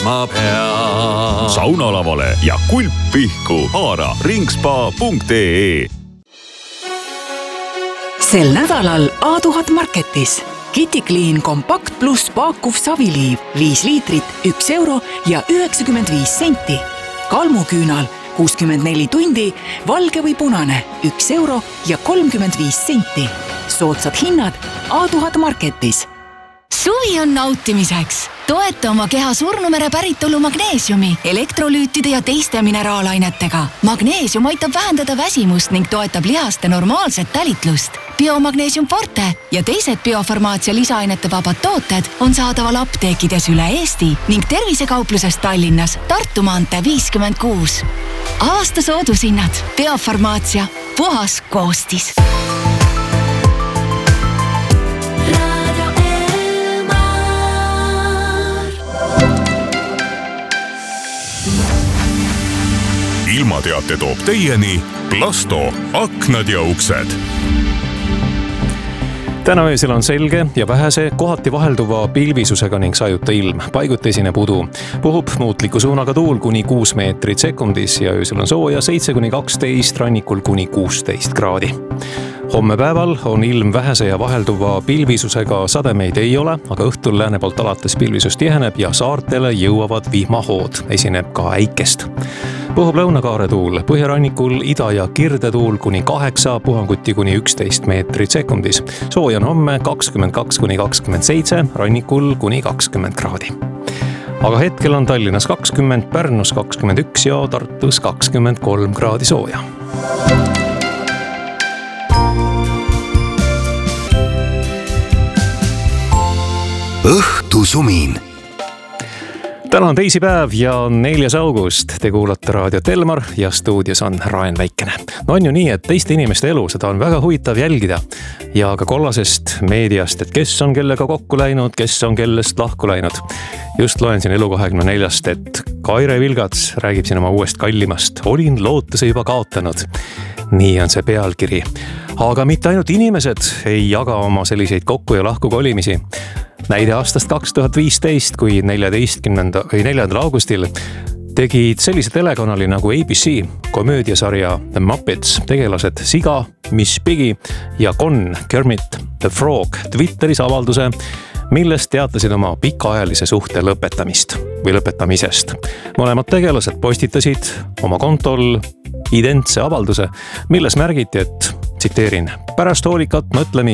ma pean. Saunalavale ja kulppihku haara ringspa.ee. Sel nädalal A1000 Marketis Kitty Clean Compact Plus paakuv saviliiv 5 liitrit 1 euro ja 95 senti. Kalmuküünal 64 tundi, valge või punane 1 euro ja 35 senti. Soodsad hinnad A1000 Marketis. Suvi on nautimiseks. Toeta oma keha surnumere päritolu magneesiumi, elektrolüütide ja teiste mineraalainetega. Magneesium aitab vähendada väsimust ning toetab lihaste normaalset tälitlust. Biomagneesium Forte ja teised biofarmaatsia lisaainete vabad tooted on saadaval apteekides üle Eesti ning tervisekaupluses Tallinnas, Tartu maantee 56. Aasta soodushinnad. Biofarmaatsia. Puhas koostis. Ilmateate toob teieni Plasto aknad ja uksed. Täna öösel on selge ja vähese kohati vahelduva pilvisusega ning sajuta ilm. Paiguti esineb udu. Puhub muutliku suunaga tuul kuni 6 meetrit sekundis ja öösel on sooja 7-12, rannikul kuni 16 kraadi. Homme päeval on ilm vähese ja vahelduva pilvisusega, sademeid ei ole, aga õhtul lääne poolt alates pilvisus tiheneb ja saartele jõuavad vihmahood, esineb ka äikest. Puhub lõunakaare tuul, põhjarannikul ida- ja kirdetuul kuni 8, puhanguti kuni 11 meetrit sekundis. Sooja on homme 22-27, rannikul kuni 20 kraadi. Aga hetkel on Tallinnas 20, Pärnus 21 ja Tartus 23 kraadi sooja. Õhtusumin. Täna on teisipäev ja 4. august. Te kuulate raadiot Elmar ja stuudios on Raen Väikene. No on ju nii, et teiste inimeste elu, seda on väga huvitav jälgida. Ja ka kollasest meediast, et kes on kellega kokku läinud, kes on kellest lahku läinud. Just loen siin Elu24, et Kaire Vilgats räägib siin oma uuest kallimast. Olin lootuse juba kaotanud. Nii on see pealkiri. Aga mitte ainult inimesed ei jaga oma selliseid kokku- ja lahku kolimisi. Näide aastast 2015, kui 4. augustil tegid sellise telekanali nagu ABC komöödiasarja The Muppets tegelased Siga, Miss Piggy ja Con Kermit the Frog Twitteris avalduse, milles teatasid oma pikaajalise suhte lõpetamisest. Mõlemad tegelased postitasid oma kontol identse avalduse, milles märgiti, et tsiteerin, pärast hoolikat mõtlemist